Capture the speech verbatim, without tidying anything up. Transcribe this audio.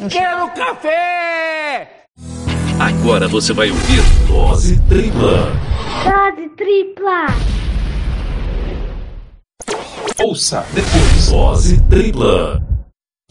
Quero café! Agora você vai ouvir Dose Tripla. Dose Tripla. Ouça depois. Dose Tripla.